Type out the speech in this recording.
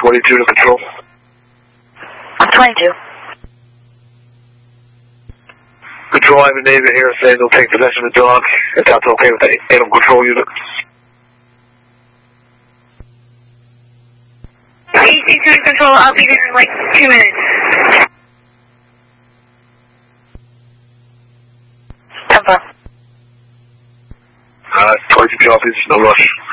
22 to control. I'm 22. Control, I have a neighbor here saying they'll take possession of the dog, if that's okay with the animal control unit. 82 to control, I'll be there in like 2 minutes. 22 copies, no rush.